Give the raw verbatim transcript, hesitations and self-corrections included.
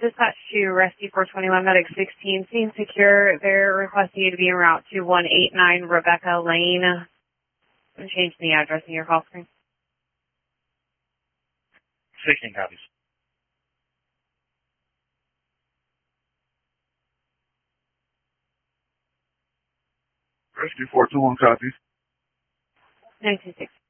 Dispatch to Rescue four twenty-one, Medic sixteen, scene secure. They're requesting you to be en route to one eighty-nine Rebecca Lane. I'm changing the address in your call screen. sixteen copies. Rescue four two one copies. nine two six.